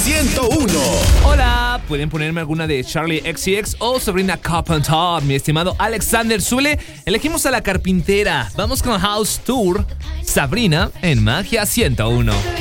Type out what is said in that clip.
101. Hola, pueden ponerme alguna de Charlie XCX o Sabrina Carpenter. Mi estimado Alexander Zule, elegimos a La Carpintera. Vamos con House Tour, Sabrina en Magia 101.